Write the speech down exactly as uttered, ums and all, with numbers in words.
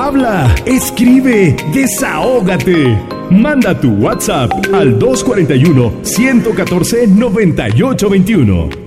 Habla, escribe, desahógate. Manda tu WhatsApp al dos cuatro uno, uno uno cuatro, nueve ocho dos uno.